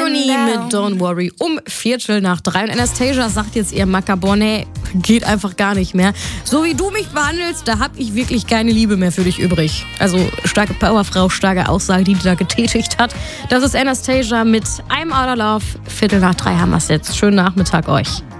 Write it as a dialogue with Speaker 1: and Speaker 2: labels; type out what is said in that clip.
Speaker 1: Leonie mit Don't Worry um 2:45. Und Anastasia sagt jetzt ihr Macker, nee, geht einfach gar nicht mehr. So wie du mich behandelst, da hab ich wirklich keine Liebe mehr für dich übrig. Also starke Powerfrau, starke Aussage, die da getätigt hat. Das ist Anastasia mit I'm Out of Love. 2:45 haben wir's jetzt. Schönen Nachmittag euch.